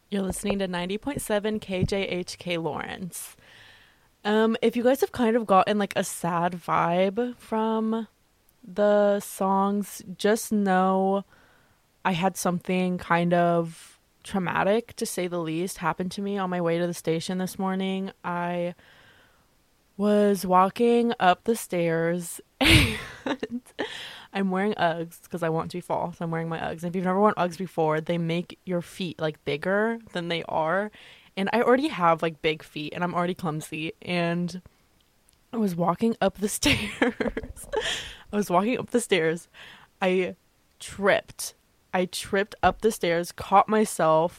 You're listening to 90.7 KJHK Lawrence. If you guys have kind of gotten like a sad vibe from the songs, just know I had something kind of traumatic, to say the least, happen to me on my way to the station this morning. I was walking up the stairs and I'm wearing Uggs because I want to fall. So I'm wearing my Uggs. And if you've never worn Uggs before, they make your feet like bigger than they are. And I already have like big feet and I'm already clumsy. And I was walking up the stairs. I was walking up the stairs. I tripped. I tripped up the stairs, caught myself,